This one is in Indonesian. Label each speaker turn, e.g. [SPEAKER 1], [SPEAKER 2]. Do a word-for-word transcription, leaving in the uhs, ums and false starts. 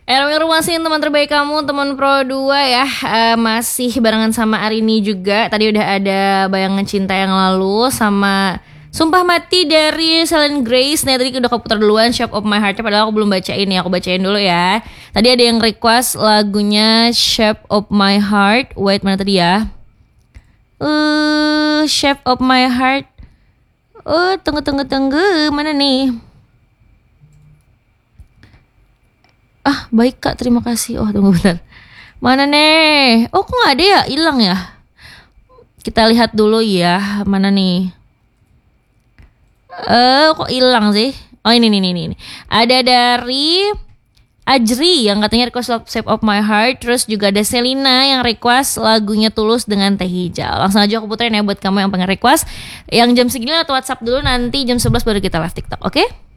[SPEAKER 1] Erwin Rumasin, teman terbaik kamu, teman Pro dua ya. uh, Masih barengan sama Arini juga. Tadi udah ada Bayangan Cinta yang lalu sama Sumpah Mati dari Selene Grace. Nah tadi udah keputar duluan Shape of My Heart, padahal aku belum bacain ya. Aku bacain dulu ya. Tadi ada yang request lagunya Shape of My Heart. Wait, mana tadi ya? Uh, Shape of My Heart. Oh, tunggu tunggu tunggu. Mana nih? Ah, baik Kak, terima kasih. Oh, tunggu bentar. Mana nih? Oh, kok nggak ada ya? Hilang ya? Kita lihat dulu ya. Mana nih? Eh, uh, kok hilang sih? Oh, ini nih nih nih. Ada dari Ajri yang katanya request Shape of My Heart. Terus juga ada Selina yang request lagunya Tulus dengan Teh Hijau. Langsung aja aku puterin ya buat kamu yang pengen request. Yang jam segini lewat WhatsApp dulu, nanti jam sebelas baru kita live TikTok, oke? Okay?